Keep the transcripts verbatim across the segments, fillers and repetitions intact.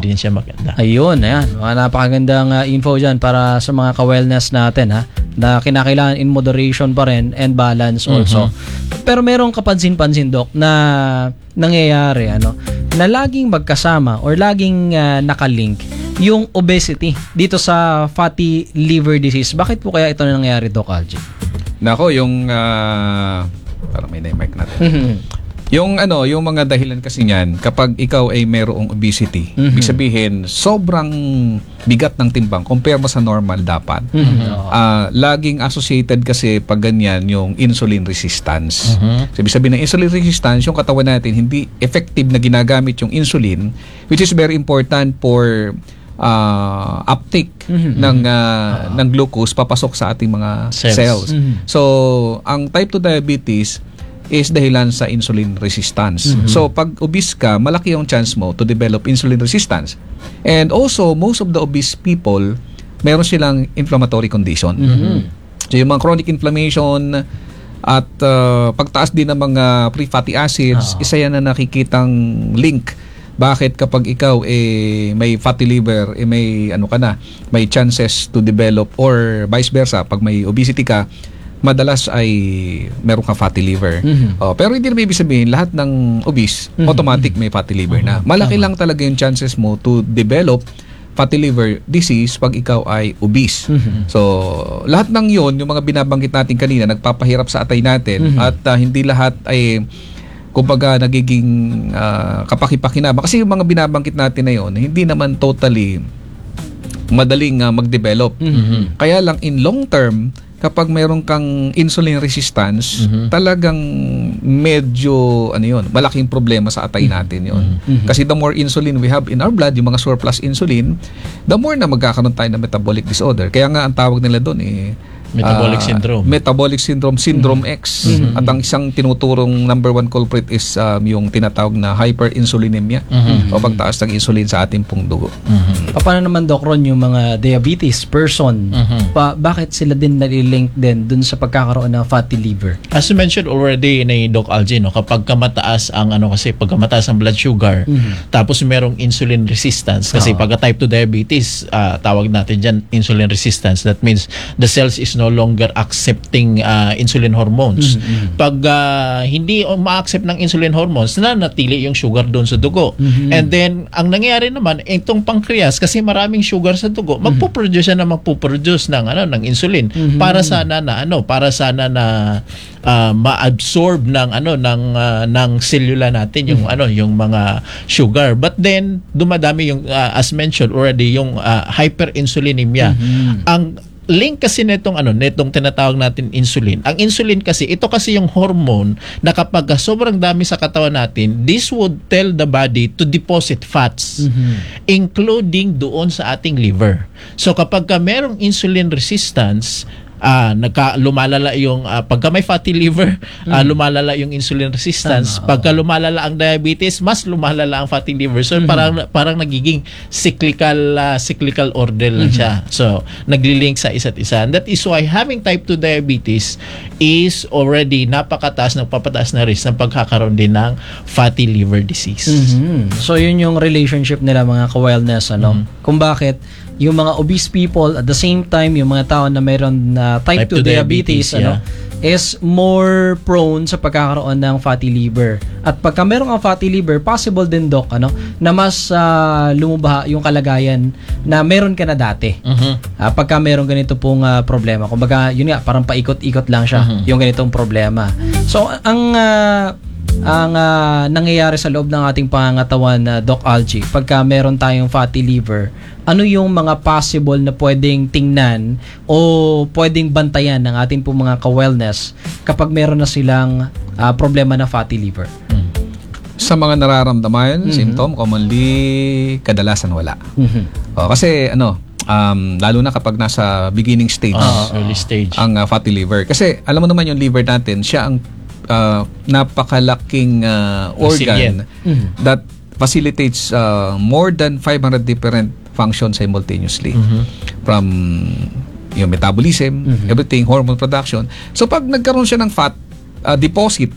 din siya maganda. Ayun, ayan. Mga napakagandang uh, info dyan para sa mga ka-wellness natin, ha, na kinakailangan in moderation pa rin and balance also. Mm-hmm. Pero merong kapansin-pansin, Doc, na nangyayari, ano, na laging magkasama or laging uh, nakalink yung obesity dito sa fatty liver disease. Bakit po kaya ito na nangyayari, Doc Algie? Nako, yung uh, parang may na-mic natin. Mm-hmm. Yung ano, yung mga dahilan kasi niyan, kapag ikaw ay mayroong obesity, mm-hmm. ibig sabihin sobrang bigat ng timbang compare mo sa normal dapat. Mm-hmm. Uh, laging associated kasi pag ganyan yung insulin resistance. Mm-hmm. So, ibig sabihin ng insulin resistance, yung katawan natin hindi effective na ginagamit yung insulin, which is very important for uh, uptake mm-hmm. ng uh, uh-huh. ng glucose papasok sa ating mga cells. cells. Mm-hmm. So, ang type two diabetes is dahilan sa insulin resistance. Mm-hmm. So, pag obese ka, malaki yung chance mo to develop insulin resistance. And also, most of the obese people, meron silang inflammatory condition. Mm-hmm. So, yung mga chronic inflammation at uh, pagtaas din ng mga free fatty acids, oh. isa yan na nakikitang link. Bakit kapag ikaw eh may fatty liver, eh may ano ka na, may chances to develop, or vice versa, pag may obesity ka, madalas ay meron kang fatty liver. Mm-hmm. Oh, pero hindi naman ibig sabihin lahat ng obese, mm-hmm. automatic may fatty liver mm-hmm. na. Malaki uh-huh. lang talaga yung chances mo to develop fatty liver disease pag ikaw ay obese. Mm-hmm. So, lahat ng yon, yung mga binabanggit natin kanina, nagpapahirap sa atay natin, mm-hmm. at uh, hindi lahat ay kumbaga nagiging uh, kapaki-pakinabang. Kasi yung mga binabanggit natin na yon, hindi naman totally madaling uh, mag-develop. Mm-hmm. Kaya lang in long term, kapag mayroon kang insulin resistance, mm-hmm. talagang medyo, ano yun, malaking problema sa atay natin yun. Mm-hmm. Kasi the more insulin we have in our blood, yung mga surplus insulin, the more na magkakaroon tayo ng metabolic disorder. Kaya nga, ang tawag nila doon eh, metabolic uh, syndrome. Metabolic syndrome, syndrome mm-hmm. X. Mm-hmm. At ang isang tinuturong number one culprit is um, yung tinatawag na hyperinsulinemia, mm-hmm. o pagtaas ng insulin sa ating pong dugo. Mm-hmm. Paano naman, Doc Ron, yung mga diabetes person, mm-hmm. pa, bakit sila din nalilink din dun sa pagkakaroon ng fatty liver? As you mentioned already ni Doc Algie, no, kapag kamataas ang ano kasi pag kamataas ang blood sugar, mm-hmm. tapos merong insulin resistance kasi uh-huh. pag type two diabetes, uh, tawag natin diyan insulin resistance. That means the cells is no longer accepting uh, insulin hormones. Mm-hmm. Pag uh, hindi ma-accept ng insulin hormones, nanatili yung sugar doon sa dugo. Mm-hmm. And then, ang nangyayari naman, itong pancreas, kasi maraming sugar sa dugo, mm-hmm. magpo-produce siya na magpo-produce ng, ano, ng insulin mm-hmm. para sana na, ano, para sana na uh, ma-absorb ng, ano, ng, uh, ng cellula natin, yung, mm-hmm. ano, yung mga sugar. But then, dumadami yung, uh, as mentioned already, yung uh, hyperinsulinemia. Mm-hmm. Ang link kasi nitong ano nitong tinatawag natin insulin. Ang insulin kasi ito kasi yung hormone na kapag sobrang dami sa katawan natin, this would tell the body to deposit fats, mm-hmm. including doon sa ating liver. So kapag ka merong insulin resistance, Ah, nagka lumalala yung uh, pagka may fatty liver, mm. uh, lumalala yung insulin resistance. Tama, pagka lumalala ang diabetes, mas lumalala ang fatty liver. So mm-hmm. parang parang nagiging cyclical uh, cyclical order lang mm-hmm. siya. So nagli-link sa isa't isa. And that is why having type two diabetes is already napakataas, nagpapataas na risk ng pagkakaroon din ng fatty liver disease. Mm-hmm. So yun yung relationship nila, mga ka-wellness, ano? Mm-hmm. Kung bakit yung mga obese people at the same time yung mga tao na mayroon na uh, type, type two diabetes, diabetes ano, yeah. is more prone sa pagkakaroon ng fatty liver. At pagka meron kang fatty liver, possible din, Doc, ano, na mas uh, lumubaha yung kalagayan na meron ka na dati. Uh-huh. Uh, pagka meron ganito pong uh, problema. Kumbaga, yun nga, parang paikot-ikot lang siya, uh-huh. yung ganitong problema. So, ang uh, ang uh, nangyayari sa loob ng ating pangangatawan na uh, Doc Algie, pagka meron tayong fatty liver, ano yung mga possible na pwedeng tingnan o pwedeng bantayan ng ating po mga ka-wellness kapag meron na silang uh, problema na fatty liver? Hmm. Sa mga nararamdaman, mm-hmm. symptom, commonly, kadalasan wala. Mm-hmm. O, kasi ano, um, lalo na kapag nasa beginning stage, uh, early stage, ang uh, fatty liver. Kasi alam mo naman yung liver natin, siya ang uh, napakalaking uh, organ mm-hmm. that facilitates uh, more than five hundred different functions simultaneously. Mm-hmm. From yung metabolism, mm-hmm. everything, hormone production. So pag nagkaroon siya ng fat uh, deposit,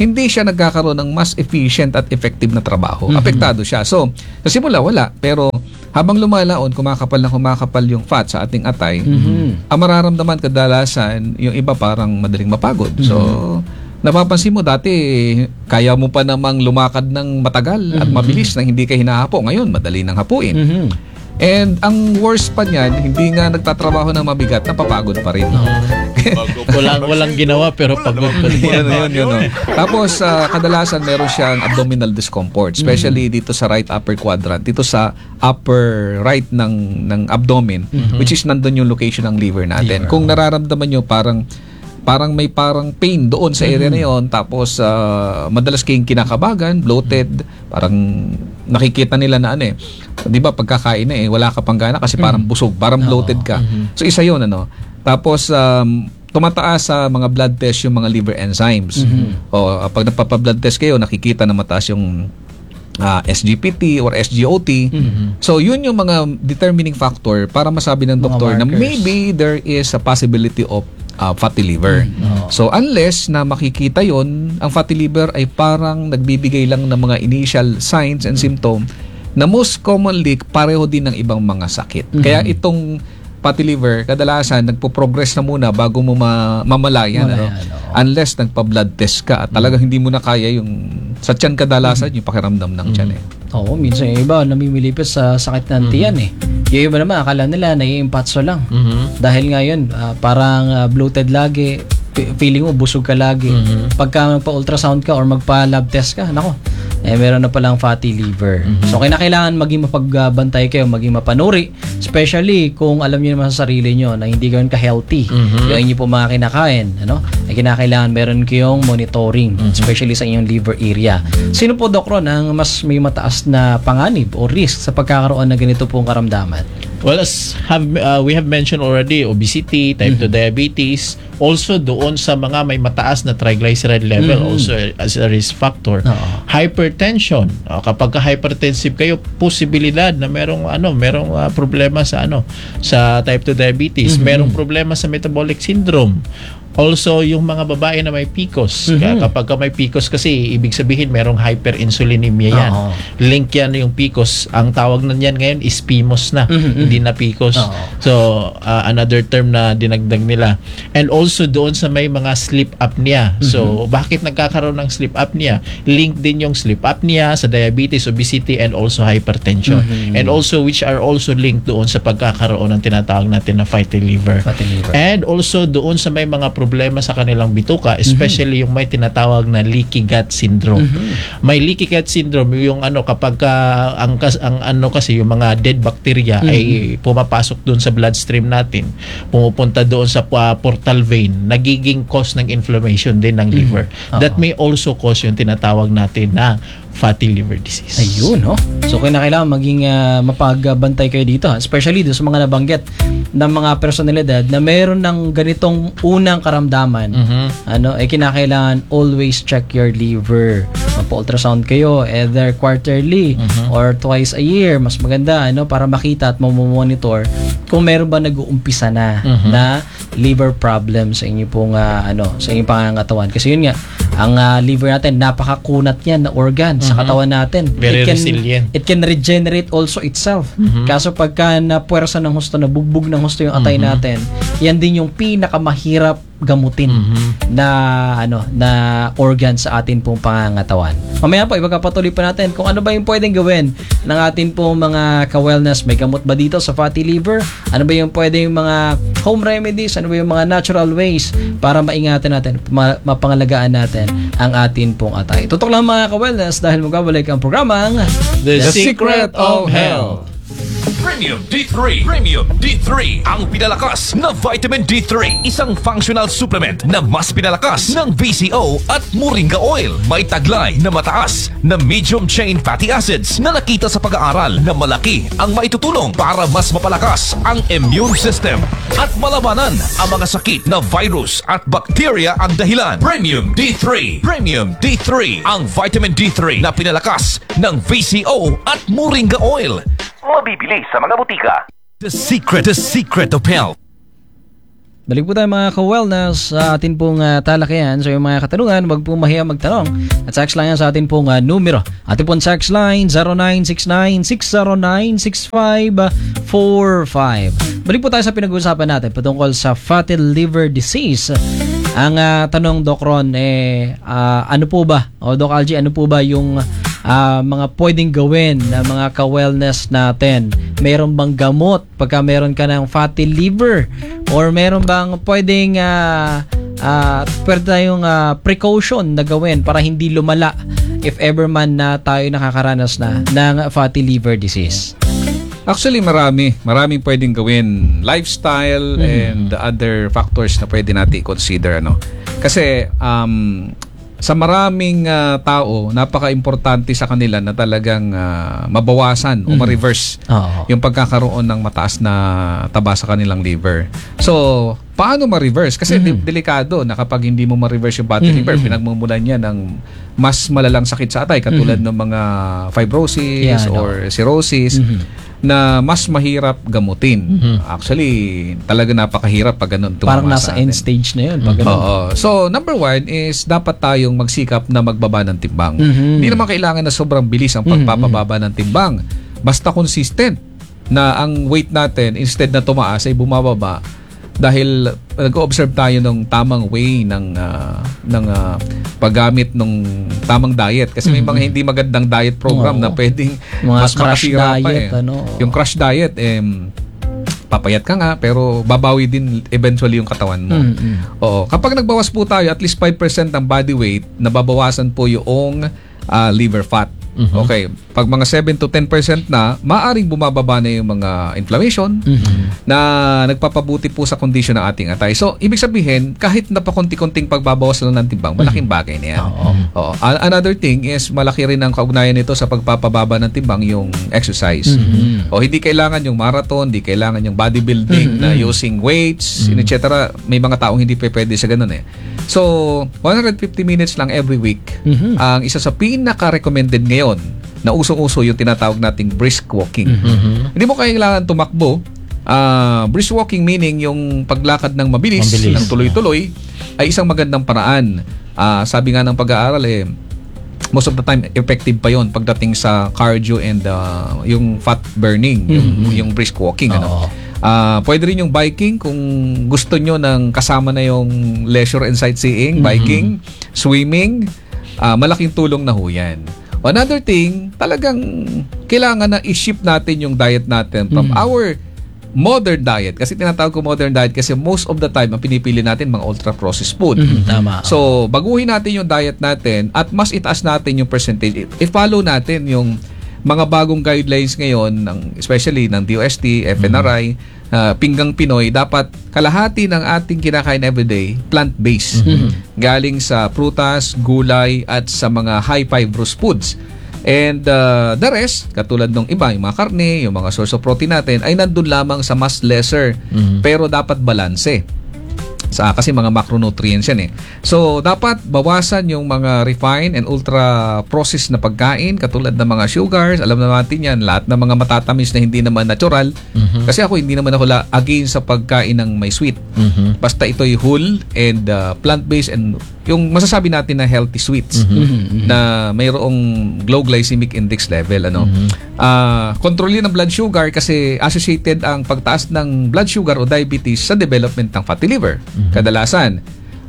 hindi siya nagkakaroon ng mas efficient at effective na trabaho. Mm-hmm. Apektado siya. So, sa simula, wala. Pero habang lumalaon, kumakapal na kumakapal yung fat sa ating atay, mm-hmm. ang mararamdaman kadalasan, yung iba parang madaling mapagod. Mm-hmm. So, napapansin mo dati, kaya mo pa namang lumakad ng matagal mm-hmm. at mabilis na hindi ka hinahapo. Ngayon, madali nang hapuin. Mm-hmm. And ang worst pa niyan, hindi nga nagtatrabaho ng mabigat, napapagod pa rin. No? walang, walang ginawa pero pagod pa rin. yun, yun, yun, no? Tapos, uh, kadalasan meron siyang abdominal discomfort, especially mm-hmm. dito sa right upper quadrant, dito sa upper right ng, ng abdomen, mm-hmm. which is nandun yung location ng liver natin. Liver. Kung nararamdaman nyo parang parang may parang pain doon sa area mm-hmm. na yon, tapos uh, madalas kayong kinakabagan, bloated, parang nakikita nila na ano eh, di ba pagkakain na eh, wala ka pang gana kasi parang busog, parang bloated ka. Mm-hmm. So isa yun ano. Tapos um, tumataas sa mga blood test yung mga liver enzymes. Mm-hmm. O pag nagpapa-blood test kayo, nakikita na mataas yung uh, S G P T or S G O T. Mm-hmm. So yun yung mga determining factor para masabi ng doktor na maybe there is a possibility of Uh, fatty liver. Mm, no. So unless na makikita yon, ang fatty liver ay parang nagbibigay lang ng mga initial signs and mm. symptoms na most commonly pareho din ng ibang mga sakit. Mm-hmm. Kaya itong fatty liver, kadalasan nagpo-progress na muna bago mo ma- mamalayan. Ano? No. Unless nagpa-blood test ka at talagang mm-hmm. hindi mo na kaya yung sa tiyan kadalasan, mm-hmm. yung pakiramdam ng tiyan eh. Oo, minsan yung iba namimilipis sa sakit ng tiyan mm-hmm. eh. Yung iba naman, akala nila nai-impatso lang. Mm-hmm. Dahil ngayon, uh, parang uh, bloated lagi, p- feeling mo busog ka lagi. Mm-hmm. Pagka magpa-ultrasound ka or magpa-lab test ka, nako, eh meron na palang fatty liver. Mm-hmm. So kailangan maging mapagbantay kayo, maging mapanuri, especially kung alam niyo naman sa sarili niyo na hindi ganoon ka-healthy mm-hmm. yung inyo po mga kinakain, ano? Eh kinakailangan meron kayong monitoring, mm-hmm. especially sa inyong liver area. Sino po, Doc Ron, ang mas may mataas na panganib o risk sa pagkakaroon ng ganito pong karamdaman? Well, as have, uh, we have mentioned already, obesity, type mm-hmm. two diabetes, also doon sa mga may mataas na triglyceride level, mm-hmm. also as a risk factor. Uh-huh. Hypertension, uh, kapag ka-hypertensive kayo, posibilidad na merong ano, merong uh, problema sa ano, sa type two diabetes, mm-hmm. merong problema sa metabolic syndrome. Also, yung mga babae na may P C O S. Mm-hmm. Kapag ka may P C O S kasi, ibig sabihin merong hyperinsulinemia yan. Uh-huh. Link yan yung P C O S. Ang tawag na yan ngayon is P M O S na. Mm-hmm. Hindi na P C O S. Uh-huh. So, uh, another term na dinagdag nila. And also, doon sa may mga sleep apnea. Mm-hmm. So, bakit nagkakaroon ng sleep apnea? Link din yung sleep apnea sa diabetes, obesity, and also hypertension. Mm-hmm. And also, which are also linked doon sa pagkakaroon ng tinatawag natin na fatty liver. Fatty liver. And also, doon sa may mga problema sa kanilang bituka, especially mm-hmm. yung may tinatawag na leaky gut syndrome. Mm-hmm. May leaky gut syndrome yung ano kapag uh, ang, ang ano kasi yung mga dead bacteria mm-hmm. ay pumapasok doon sa bloodstream natin, pumupunta doon sa uh, portal vein, nagiging cause ng inflammation din ng liver. Mm-hmm. That may also cause yung tinatawag natin na fatty liver disease. Ayun, no? So, kailangan maging uh, mapagbantay kayo dito, especially doon sa mga nabanggit ng mga personalidad na meron ng ganitong unang karamdaman. Mm-hmm. Ano, eh kinakailangan always check your liver. Magpa-ultrasound kayo either quarterly mm-hmm. or twice a year. Mas maganda, ano, para makita at mamomonitor kung meron ba nag-uumpisa na mm-hmm. na liver problem sa inyo pong uh, ano, sa inyong pangangatawan. Kasi yun nga, ang uh, liver natin, napakakunat yan na organ mm-hmm. sa katawan natin. Very it can, resilient. It can regenerate also itself. Mm-hmm. Kaso pagka napuwersa ng husto, nabugbog ng husto yung atay mm-hmm. natin, yan din yung pinakamahirap gamutin mm-hmm. na ano na organ sa atin pong pangangatawan. Mamaya po, ipagpapatuloy pa natin kung ano ba yung pwedeng gawin ng atin pong mga ka-wellness. May gamot ba dito sa fatty liver? Ano ba yung pwedeng mga home remedies? Ano ba yung mga natural ways para maingatan natin, ma- mapangalagaan natin ang atin pong atay? Tutok lang mga ka-wellness dahil magbabalik ang programang The, The Secret of Health. Premium D three. Premium D three. Ang pinalakas na vitamin D three. Isang functional supplement na mas pinalakas ng V C O at Moringa Oil. May taglay na mataas na medium chain fatty acids na nakita sa pag-aaral na malaki ang maitutulong para mas mapalakas ang immune system at malabanan ang mga sakit na virus at bacteria ang dahilan. Premium D three. Premium D three. Ang vitamin D three na pinalakas ng V C O at Moringa Oil. Mabibili sa mga butika. The secret, the secret of health. Balik po tayo mga ka-wellness sa atin pong uh, talakayan. So yung mga katanungan, wag po mahiya magtanong. At text lang yan sa atin pong uh, numero. Atin pong text line zero nine six nine six zero nine six five four five. Balik po tayo sa pinag-uusapan natin patungkol sa fatty liver disease. Ang uh, tanong, Doc Ron, eh, uh, ano po ba, o Doc Algie, ano po ba yung uh, mga pwedeng gawin na mga ka-wellness natin? Meron bang gamot pagka meron ka ng fatty liver? Or meron bang pwedeng uh, uh, pwede tayong uh, precaution na gawin para hindi lumala if ever man na tayo nakakaranas na ng fatty liver disease? Actually, marami. Maraming pwedeng gawin. Lifestyle mm-hmm. and the other factors na pwede natin i-consider. Ano? Kasi um, sa maraming uh, tao, napaka-importante sa kanila na talagang uh, mabawasan mm-hmm. o ma-reverse oh. yung pagkakaroon ng mataas na taba sa kanilang liver. So, paano ma-reverse? Kasi mm-hmm. de- delikado na kapag hindi mo ma-reverse yung fatty mm-hmm. liver, pinagmumulan niya ng mas malalang sakit sa atay katulad mm-hmm. ng mga fibrosis yeah, no. or cirrhosis. Mm-hmm. na mas mahirap gamutin. Mm-hmm. Actually, talaga napakahirap pag ganun tumama. Parang nasa end stage na yun. Pag mm-hmm. Oo. So, number one is dapat tayong magsikap na magbaba ng timbang. Mm-hmm. Hindi naman kailangan na sobrang bilis ang pagpapababa ng timbang. Basta consistent na ang weight natin, instead na tumaas, ay bumababa dahil nag-observe tayo ng tamang way ng uh, ng uh, paggamit ng tamang diet kasi may mga hindi magandang diet program oh. na pwedeng mga mas makasira pa eh. Ano? Yung crash diet eh, papayat ka nga pero babawi din eventually yung katawan mo. Mm-hmm. Oo, kapag nagbawas po tayo at least five percent ng body weight, nababawasan po yung uh, liver fat. Mm-hmm. Okay, pag mga seven to ten percent na, maaring bumababa na yung mga inflammation mm-hmm. na nagpapabuti po sa kondisyon ng ating atay. So, ibig sabihin, kahit napakunti-kunting pagbabawas lang ng timbang, malaking bagay na yan. Oo. Oo. Another thing is, malaki rin ang kaugnayan nito sa pagpapababa ng timbang, yung exercise. Mm-hmm. O, hindi kailangan yung marathon, hindi kailangan yung bodybuilding mm-hmm. na using weights, mm-hmm. et cetera. May mga taong hindi pwede sa ganun eh. So, one hundred fifty minutes lang every week. Mm-hmm. Ang isa sa pinaka-recommended ngayon na usong-uso yung tinatawag nating brisk walking. Mm-hmm. Hindi mo kailangan tumakbo. Uh, brisk walking meaning yung paglakad ng mabilis, mabilis. ng tuloy-tuloy ay isang magandang paraan. Uh, sabi nga ng pag-aaral eh, most of the time effective pa yon pagdating sa cardio and uh, yung fat burning, mm-hmm. yung, yung brisk walking. Ano? Uh, pwede rin yung biking kung gusto nyo ng kasama na yung leisure and sightseeing, mm-hmm. biking, swimming, uh, malaking tulong na ho yan. Another thing, talagang kailangan na i-shift natin yung diet natin from mm-hmm. our modern diet. Kasi tinatawag ko modern diet kasi most of the time ang pinipili natin mga ultra-processed food. Mm-hmm. Tama. So, baguhin natin yung diet natin at mas itaas natin yung percentage. I-follow natin yung mga bagong guidelines ngayon, ng, especially ng D O S T, F N R I, mm-hmm. uh, Pinggang Pinoy, dapat kalahati ng ating kinakain everyday, plant-based. Mm-hmm. Galing sa prutas, gulay, at sa mga high fibrous foods. And uh, the rest, katulad ng iba, yung mga karne, yung mga source of protein natin, ay nandun lamang sa mas lesser, mm-hmm. pero dapat balanse. Sa, kasi mga macronutrients yan eh. So, dapat bawasan yung mga refined and ultra-processed na pagkain katulad ng mga sugars. Alam na natin yan, lahat ng mga matatamis na hindi naman natural. Mm-hmm. Kasi ako, hindi naman ako la- against sa pagkain ng may sweet. Mm-hmm. Basta ito'y whole and uh, plant-based and yung masasabi natin na healthy sweets mm-hmm. na mayroong low glycemic index level. Ano? Mm-hmm. Uh, kontrolin ang blood sugar kasi associated ang pagtaas ng blood sugar o diabetes sa development ng fatty liver. Mm-hmm. Kadalasan.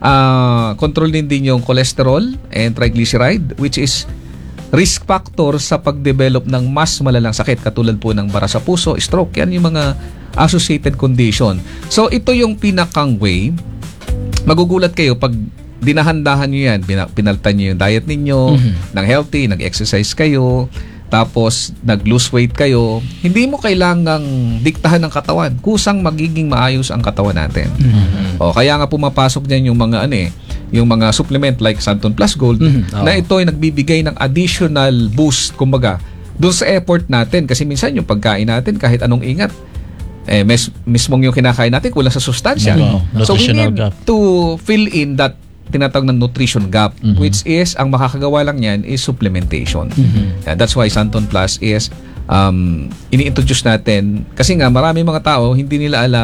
Uh, kontrolin din yung cholesterol and triglyceride which is risk factor sa pag-develop ng mas malalang sakit katulad po ng bara sa puso, stroke. Yan yung mga associated condition. So, ito yung pinakang way. Magugulat kayo pag dinahandahan nyo yan, pinaltan nyo yung diet ninyo, mm-hmm. ng healthy, nag-exercise kayo, tapos nag-lose weight kayo, hindi mo kailangang diktahan ng katawan. Kusang magiging maayos ang katawan natin. Mm-hmm. O, kaya nga pumapasok dyan yung mga ano eh, yung mga supplement like Santon Plus Gold, mm-hmm. oh. na ito ay nagbibigay ng additional boost, kumbaga, doon sa effort natin. Kasi minsan yung pagkain natin, kahit anong ingat, eh, mes, mismong yung kinakain natin, kulang sa sustansya. Mm-hmm. So, we need gap. to fill in that tinatawag ng nutrition gap, mm-hmm. which is, ang makakagawa lang yan is supplementation. Mm-hmm. Yeah, that's why Santon Plus is, um, ini-introduce natin, kasi nga, marami mga tao, hindi nila alam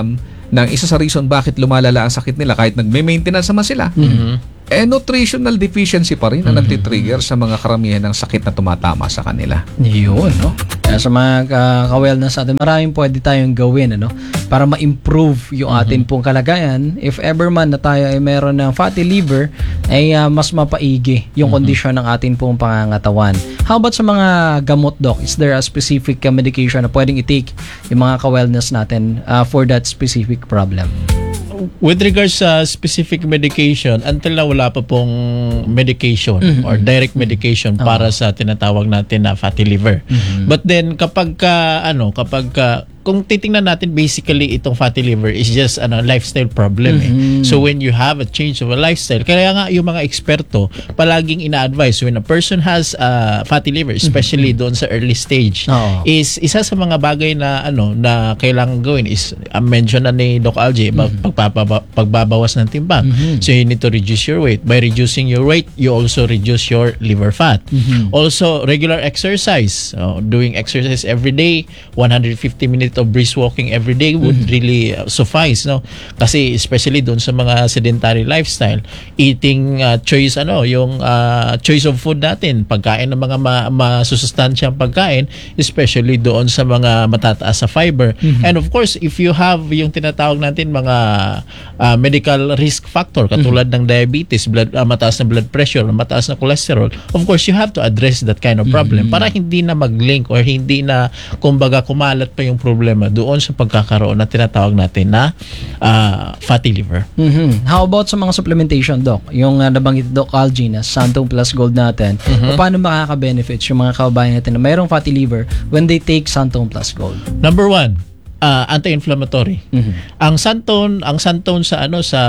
ng isa sa reason bakit lumalala ang sakit nila kahit nagme-maintenance naman sila, Mhm. eh nutritional deficiency pa rin ang nagtitrigger sa mga karamihan ng sakit na tumatama sa kanila. Yun, no? Kaya sa mga uh, ka-wellness natin, maraming pwede tayong gawin, ano? Para ma-improve yung atin pong kalagayan. If ever man na tayo ay meron ng fatty liver, ay uh, mas mapaigi yung kondisyon ng atin pong pangangatawan. How about sa mga gamot, Doc? Is there a specific uh, medication na pwedeng i-take yung mga ka-wellness natin uh, for that specific problem? With regards sa specific medication, until na wala pa pong medication or direct medication para sa tinatawag natin na fatty liver. But then kapag ka, ano, kapag ka, kung titingnan natin, basically itong fatty liver is just ano lifestyle problem eh. So when you have a change of a lifestyle, kaya nga yung mga eksperto palaging ina-advise when a person has uh, fatty liver, especially doon sa early stage, Oo. is isa sa mga bagay na ano na kailangan gawin is uh, mention na ni Doc Algie, mm-hmm. pagpapaba, pagbabawas ng timbang. Mm-hmm. So you need to reduce your weight. By reducing your weight, you also reduce your liver fat. Mm-hmm. Also regular exercise. So, doing exercise every day, one hundred fifty minutes of brisk walking every day would Mm-hmm. really uh, suffice, no? Kasi especially doon sa mga sedentary lifestyle, eating uh, choice ano, yung uh, choice of food natin, pagkain ng mga ma- masusustansyang pagkain, especially doon sa mga matataas sa fiber. Mm-hmm. And of course, if you have yung tinatawag natin mga uh, medical risk factor katulad ng diabetes, blood uh, mataas na blood pressure, mataas na cholesterol, of course you have to address that kind of problem para hindi na mag-link or hindi na kumbaga kumalat pa yung problema doon sa pagkakaroon na tinatawag natin na uh, fatty liver. Mhm. How about sa mga supplementation, Doc? Yung uh, nabanggit Doc Algie na Santung Plus Gold natin, paano makaka-benefits yung mga kababayan natin na mayroong fatty liver when they take Santung Plus Gold? Number one, uh, anti-inflammatory. Mhm. Ang Santon, ang Santon sa ano sa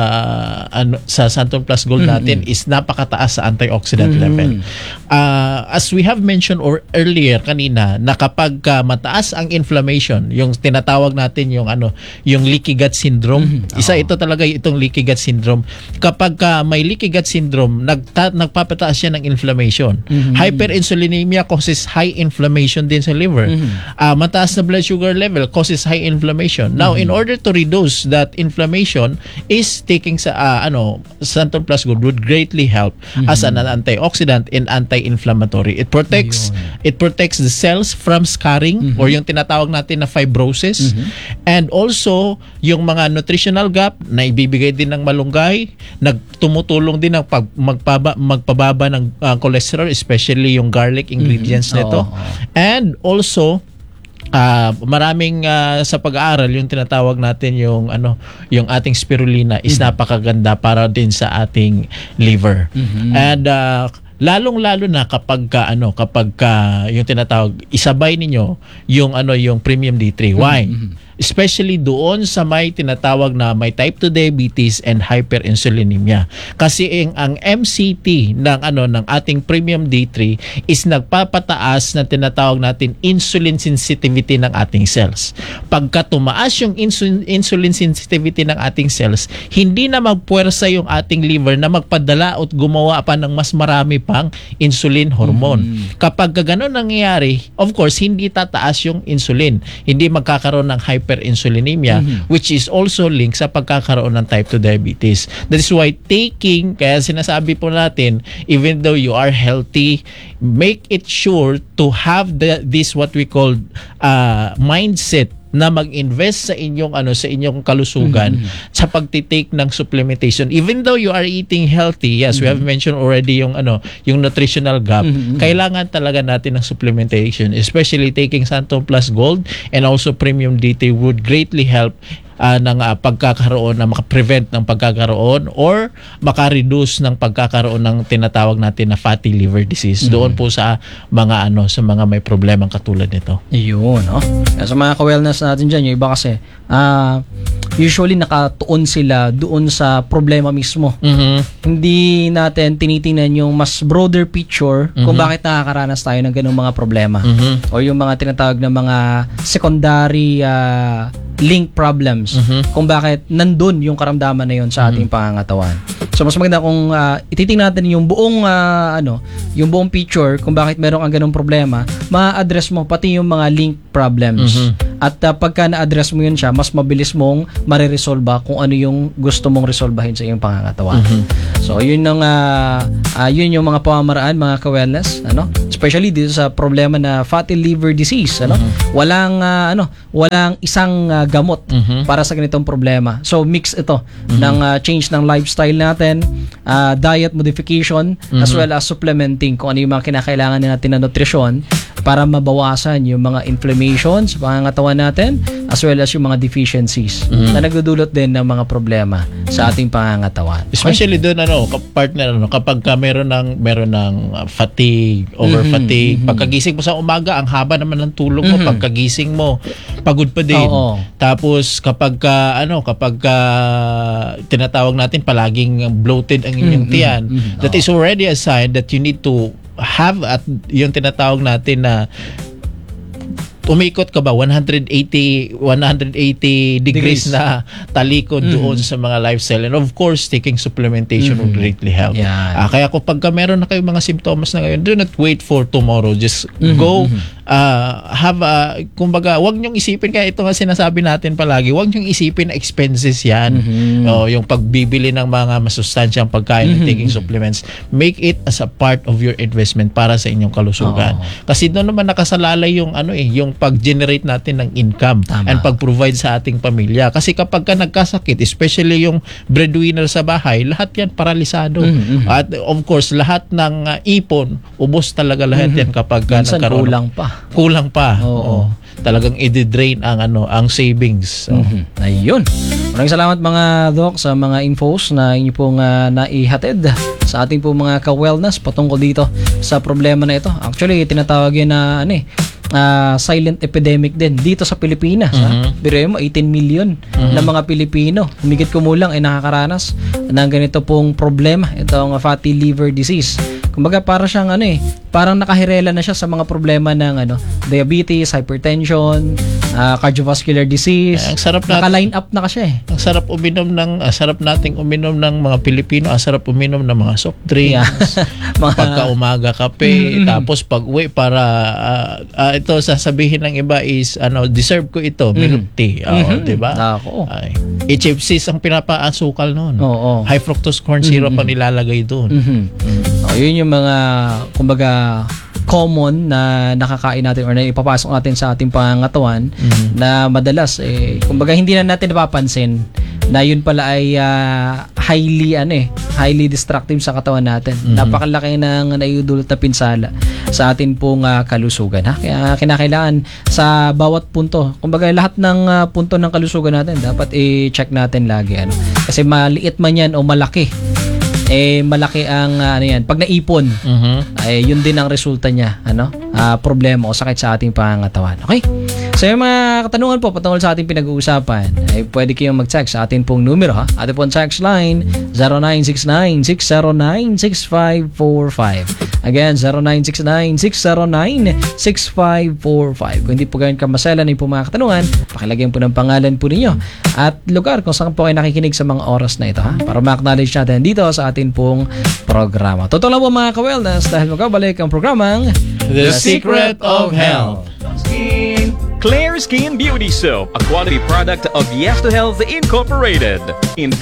ano sa Santon Plus Gold natin is napakataas sa antioxidant level. Uh, as we have mentioned or earlier kanina, na kapag uh, mataas ang inflammation, yung tinatawag natin yung ano, yung leaky gut syndrome. Isa ito talaga itong leaky gut syndrome. Kapag uh, may leaky gut syndrome, nagta- nagpapataas siya ng inflammation. Hyperinsulinemia causes high inflammation din sa liver. Uh, mataas na blood sugar level causes high inflammation. Now, in order to reduce that inflammation, is taking sa uh, ano, Santon Plus Gold would greatly help as an antioxidant and anti-inflammatory. It protects it protects the cells from scarring or yung tinatawag natin na fibrosis. And also, yung mga nutritional gap na ibibigay din ng malunggay, nagtumutulong din ng pag, magpaba, magpababa ng uh, cholesterol, especially yung garlic ingredients nito. Oo. And also, Ah, maraming ah, sa pag-aaral yung tinatawag natin yung ano, yung ating spirulina is napakaganda para din sa ating liver. And ah, lalong-lalo na kapag ka, ano, kapag ka, yung tinatawag, isabay ninyo yung ano, yung premium D three. Why? Especially doon sa may tinatawag na may type two diabetes and hyperinsulinemia. Kasi ang, ang M C T ng ano ng ating premium D three is nagpapataas ng tinatawag natin insulin sensitivity ng ating cells. Pagka tumaas yung insulin, insulin sensitivity ng ating cells, hindi na magpuwersa yung ating liver na magpadala at gumawa pa ng mas marami pang insulin hormone. Kapag gano'n nangyayari, of course, hindi tataas yung insulin. Hindi magkakaroon ng hyperinsulinemia, which is also linked sa pagkakaroon ng type two diabetes. That is why taking, kaya sinasabi po natin, even though you are healthy, make it sure to have the, this what we call uh, mindset na mag-invest sa inyong ano sa inyong kalusugan sa pagtitake ng supplementation. Even though you are eating healthy, yes, we have mentioned already yung ano, yung nutritional gap. Kailangan talaga natin ng supplementation, especially taking Santon Plus Gold and also Premium D three would greatly help uh, ng uh, pagkakaroon na makaprevent ng pagkakaroon or makareduce ng pagkakaroon ng tinatawag natin na fatty liver disease doon po sa mga ano sa mga may problemang katulad nito. Yun, no? Kaya sa mga ka-wellness natin dyan, yung iba kasi, ah, usually nakatuon sila doon sa problema mismo. Mhm. Hindi natin tinitingnan yung mas broader picture kung bakit nakakaranas tayo ng ganung mga problema. Mhm. O yung mga tinatawag na mga secondary ah, link problems kung bakit nandun yung karamdaman na yun sa ating pangangatawan. So mas maganda kung uh, ititingnan natin yung buong uh, ano, yung buong picture kung bakit meron kang ganung problema, ma-address mo pati yung mga link problems At uh, pagka na-address mo yun siya, mas mabilis mong mariresolba kung ano yung gusto mong resolbahin sa iyong pangangatawan. Mhm. So, yun yung, uh, uh, yun yung mga pamamaraan, mga ka-wellness, ano? Especially dito sa problema na fatty liver disease, ano? Walang, uh, ano, walang isang uh, gamot Mhm. para sa ganitong problema. So, mix ito ng uh, change ng lifestyle natin, uh, diet modification, as well as supplementing kung ano yung mga kinakailangan natin na nutrisyon para mabawasan yung mga inflammation sa pangangatawan natin, as well as yung mga deficiencies na nagdudulot din ng mga problema sa ating pangangatawan. Especially doon ano, ka- partner ano, kapag ka meron ng meron ng uh, fatigue, over fatigue, pagkagising mo sa umaga, ang haba naman ng tulog mo, pagkagising mo, pagod pa din. Oo. Tapos kapag ka ano, kapag ka tinatawag natin palaging bloated ang inyong tiyan, that is already a sign that you need to have at yung tinatawag natin na umikot ka ba one eighty degrees Degrees. na talikod doon sa mga lifestyle, and of course taking supplementation will greatly help. Yan. Ah, kaya kung pagka meron na kayong mga symptoms na ngayon, do not wait for tomorrow, just go ah, have a, kumbaga wag niyong isipin, kaya ito nga sinasabi natin palagi, wag niyong isipin na expenses yan. O, yung pagbibili ng mga masustansyang pagkain and taking supplements, make it as a part of your investment para sa inyong kalusugan. Kasi doon naman nakasalalay yung ano eh, yung pag-generate natin ng income Tama. and pag-provide sa ating pamilya. Kasi kapag ka nagkasakit, especially yung breadwinner sa bahay, lahat yan paralisado. At of course, lahat ng uh, ipon, ubos talaga lahat yan kapag ka Minsan nagkaroon. kulang pa. Kulang pa. Oo. Oo. Talagang i-drain ang ano, ang savings. So, Mhm. Ayun. Maraming salamat mga Doc sa mga infos na inyo pong uh, naihatid sa ating pong mga ka-wellness patungkol dito sa problema na ito. Actually, tinatawag yan na ano eh, ah, silent epidemic din dito sa Pilipinas. Ha? Biruin mo, eighteen million na mga Pilipino, humigit kumulang ay nakakaranas ng ganito pong problema, itong fatty liver disease. Kumbaga para siyang ano eh, parang nakahirela na siya sa mga problema ng ano, diabetes, hypertension, ah, cardiovascular disease. Ang sarap natin. Naka-line up na kasi eh. ang sarap uminom ng, ang sarap nating uminom ng mga Pilipino, ang sarap uminom ng mga soft drinks. Mga- Pagka umaga kape, tapos pag uwi para ah, ah, ito sasabihin ng iba is ano, deserve ko ito, milk tea. Oo, di ba? Nako. Ay, H F Cs ang pinapaasukal noon. Oo. High fructose corn syrup ang nilalagay doon. Mhm. Oh, yun yung mga kumbaga common na nakakain natin or na ipapasok natin sa ating pangangatawan na madalas eh kumbaga hindi na natin napapansin na yun pala ay ah, highly ano eh highly destructive sa katawan natin. Napakalaki ng naiudulot na pinsala sa atin pong ah, kalusugan, ha. Kaya kinakailangan sa bawat punto, kumbaga lahat ng ah, punto ng kalusugan natin dapat i-check natin lagi ano. Kasi maliit man yan o malaki, eh malaki ang ah, ano yan, pag naipon Mhm. ay yun din ang resulta niya, ano? Ah, problema o sakit sa ating pangangatawan. Okay? So yung mga katanungan po patungkol sa ating pinag-uusapan, ay pwede kayong mag-text sa ating pong numero, ha. Ating pong text line zero nine six nine, six zero nine, six five four five. Again, zero nine six nine, six zero nine, six five four five. Kung hindi po ganyan kamaselan yung po mga katanungan, pakilagyan po ng pangalan po ninyo at lugar kung saan po kayo nakikinig sa mga oras na ito, ha, para ma-acknowledge natin dito sa atin pong programa. Totoo lang po mga ka-wellness, dahil magkabalik ang programang The Secret of Health. Clear Skin Beauty Soap, a quality product of Yes to Health Incorporated. In